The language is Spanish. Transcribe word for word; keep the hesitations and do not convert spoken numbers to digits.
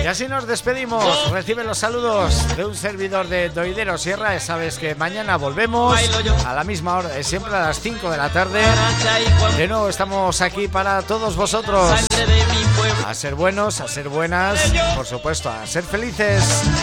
así nos despedimos. Recibe los saludos de un servidor de Doidero Sierra. Ya sabes que mañana volvemos a la misma hora, siempre a las cinco de la tarde. De nuevo estamos aquí para todos vosotros. A ser buenos, a ser buenas, por supuesto, a ser felices.